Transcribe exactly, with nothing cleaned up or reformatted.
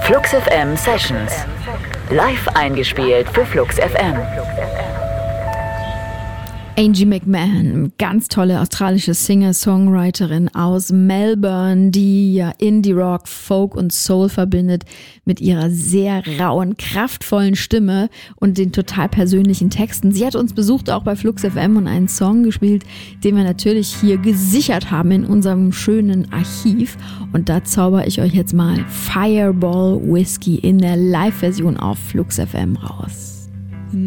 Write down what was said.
Flux F M Sessions. Live eingespielt für Flux F M. Angie McMahon, ganz tolle australische Singer-Songwriterin aus Melbourne, die ja Indie-Rock, Folk und Soul verbindet mit ihrer sehr rauen, kraftvollen Stimme und den total persönlichen Texten. Sie hat uns besucht auch bei Flux F M und einen Song gespielt, den wir natürlich hier gesichert haben in unserem schönen Archiv. Und da zauber ich euch jetzt mal Fireball Whiskey in der Live-Version auf Flux F M raus.